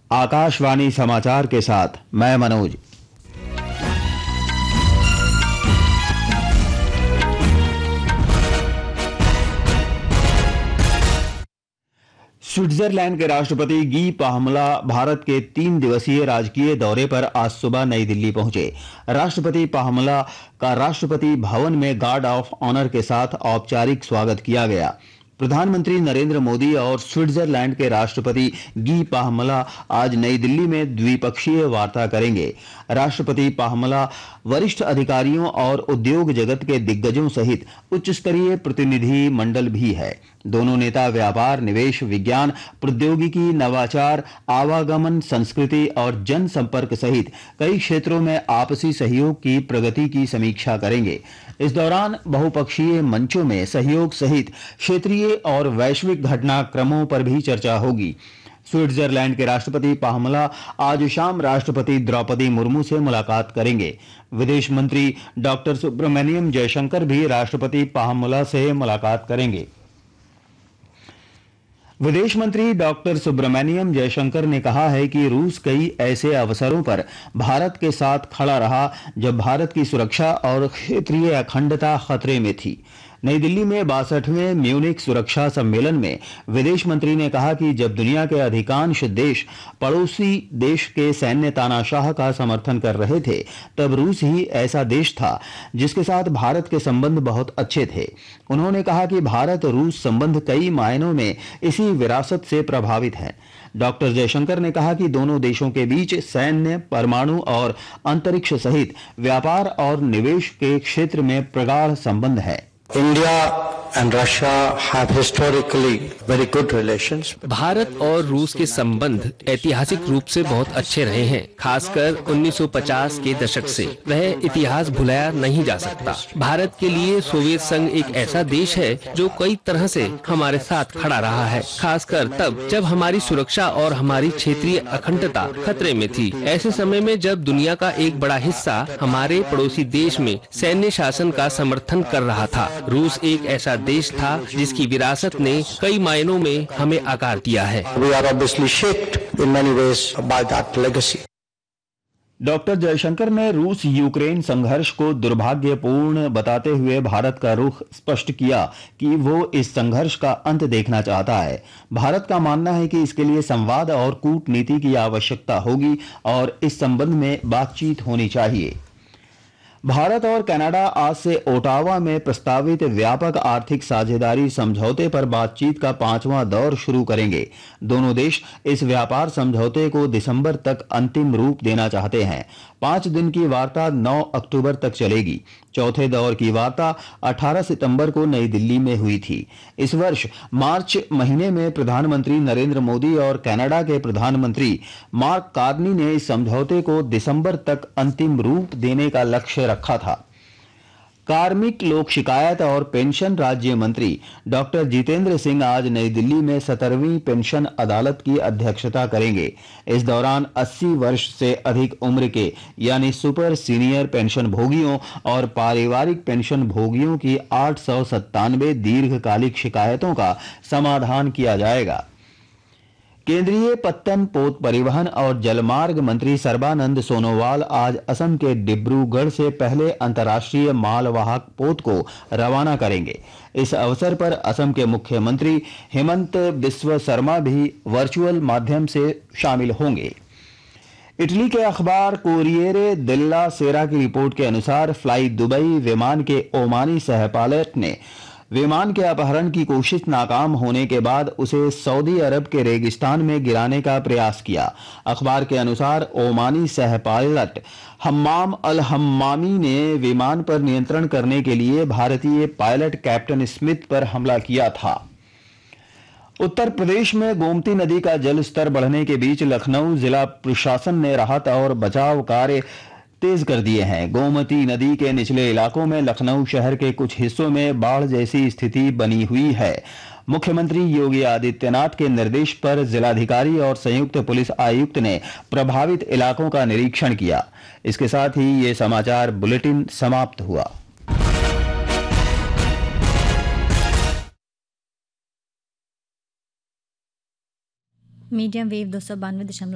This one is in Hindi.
आकाशवाणी समाचार के साथ मैं मनोज। स्विट्जरलैंड के राष्ट्रपति गी पाहमला भारत के 3 दिवसीय राजकीय दौरे पर आज सुबह नई दिल्ली पहुंचे। राष्ट्रपति पाहमला का राष्ट्रपति भवन में गार्ड ऑफ ऑनर के साथ औपचारिक स्वागत किया गया। प्रधानमंत्री नरेंद्र मोदी और स्विट्जरलैंड के राष्ट्रपति गी पाहमला आज नई दिल्ली में द्विपक्षीय वार्ता करेंगे। राष्ट्रपति पाहमला वरिष्ठ अधिकारियों और उद्योग जगत के दिग्गजों सहित उच्च स्तरीय प्रतिनिधि मंडल भी है। दोनों नेता व्यापार, निवेश, विज्ञान, प्रौद्योगिकी, नवाचार, आवागमन, संस्कृति और जनसंपर्क सहित कई क्षेत्रों में आपसी सहयोग की प्रगति की समीक्षा करेंगे। इस दौरान बहुपक्षीय मंचों में सहयोग सहित क्षेत्रीय और वैश्विक घटनाक्रमों पर भी चर्चा होगी। स्विट्जरलैंड के राष्ट्रपति पाहमला आज शाम राष्ट्रपति द्रौपदी मुर्मू से मुलाकात करेंगे। विदेश मंत्री डॉक्टर सुब्रमण्यम जयशंकर भी राष्ट्रपति पाहमला से मुलाकात करेंगे। विदेश मंत्री डॉक्टर सुब्रमण्यम जयशंकर ने कहा है कि रूस कई ऐसे अवसरों पर भारत के साथ खड़ा रहा जब भारत की सुरक्षा और क्षेत्रीय अखंडता खतरे में थी। नई दिल्ली में 62वें म्यूनिख सुरक्षा सम्मेलन में विदेश मंत्री ने कहा कि जब दुनिया के अधिकांश देश पड़ोसी देश के सैन्य तानाशाह का समर्थन कर रहे थे, तब रूस ही ऐसा देश था जिसके साथ भारत के संबंध बहुत अच्छे थे। उन्होंने कहा कि भारत रूस संबंध कई मायनों में इसी विरासत से प्रभावित है। डॉक्टर जयशंकर ने कहा कि दोनों देशों के बीच सैन्य, परमाणु और अंतरिक्ष सहित व्यापार और निवेश के क्षेत्र में प्रगाढ़ संबंध है। India and Russia have historically very good relations. Bharat और रूस के संबंध ऐतिहासिक रूप से बहुत अच्छे रहे हैं, खासकर 1950 के दशक से। वह इतिहास भुलाया नहीं जा सकता। भारत के लिए सोवियत संघ एक ऐसा देश है जो कई तरह से हमारे साथ खड़ा रहा है, खासकर तब जब हमारी सुरक्षा और हमारी क्षेत्रीय अखंडता खतरे में थी। ऐसे समय में जब दुनिया का एक बड़ा हिस्सा हमारे पड़ोसी देश में सैन्य शासन का समर्थन कर रहा था, रूस एक ऐसा देश था जिसकी विरासत ने कई मायनों में हमें आकार दिया है। We are obviously shaped in many ways by that legacy. Doctor Jaishankar ने रूस यूक्रेन संघर्ष को दुर्भाग्यपूर्ण बताते हुए भारत का रुख स्पष्ट किया कि वो इस संघर्ष का अंत देखना चाहता है। भारत का मानना है कि इसके लिए संवाद और कूटनीति की आवश्यकता होगी और इस संबंध में बातचीत होनी चाहिए। भारत और कनाडा आज से ओटावा में प्रस्तावित व्यापक आर्थिक साझेदारी समझौते पर बातचीत का 5वां दौर शुरू करेंगे। दोनों देश इस व्यापार समझौते को दिसंबर तक अंतिम रूप देना चाहते हैं। 5 दिन की वार्ता 9 अक्टूबर तक चलेगी। चौथे दौर की वार्ता 18 सितंबर को नई दिल्ली में हुई थी। इस वर्ष मार्च महीने में प्रधानमंत्री नरेंद्र मोदी और कनाडा के प्रधानमंत्री मार्क कार्नी ने इस समझौते को दिसंबर तक अंतिम रूप देने का लक्ष्य रखा था। कार्मिक लोक शिकायत और पेंशन राज्य मंत्री डॉक्टर जितेंद्र सिंह आज नई दिल्ली में 17वीं पेंशन अदालत की अध्यक्षता करेंगे। इस दौरान 80 वर्ष से अधिक उम्र के यानी सुपर सीनियर पेंशन भोगियों और पारिवारिक पेंशन भोगियों की 897 दीर्घकालिक शिकायतों का समाधान किया जाएगा। केंद्रीय पत्तन, पोत परिवहन और जलमार्ग मंत्री सर्बानंद सोनोवाल आज असम के डिब्रूगढ़ से पहले अंतर्राष्ट्रीय मालवाहक पोत को रवाना करेंगे। इस अवसर पर असम के मुख्यमंत्री हेमंत बिस्व शर्मा भी वर्चुअल माध्यम से शामिल होंगे। इटली के अखबार कोरिएरे देल्ला सेरा की रिपोर्ट के अनुसार फ्लाई दुबई विमान के ओमानी सह पायलट ने विमान के अपहरण की कोशिश नाकाम होने के बाद उसे सऊदी अरब के रेगिस्तान में गिराने का प्रयास किया। अखबार के अनुसार ओमानी सह पायलट हम्माम अल हम्मामी ने विमान पर नियंत्रण करने के लिए भारतीय पायलट कैप्टन स्मिथ पर हमला किया था। उत्तर प्रदेश में गोमती नदी का जल स्तर बढ़ने के बीच लखनऊ जिला प्रशासन ने राहत और बचाव कार्य तेज कर दिए हैं। गोमती नदी के निचले इलाकों में लखनऊ शहर के कुछ हिस्सों में बाढ़ जैसी स्थिति बनी हुई है। मुख्यमंत्री योगी आदित्यनाथ के निर्देश पर जिलाधिकारी और संयुक्त पुलिस आयुक्त ने प्रभावित इलाकों का निरीक्षण किया। इसके साथ ही ये समाचार बुलेटिन समाप्त हुआ। Medium wave 292.9